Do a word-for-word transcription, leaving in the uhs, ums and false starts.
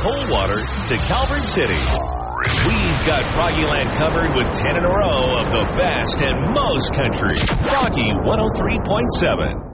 Coldwater to Calvert City. We've got Froggy Land covered with ten in a row of the best and most country. Froggy one oh three point seven.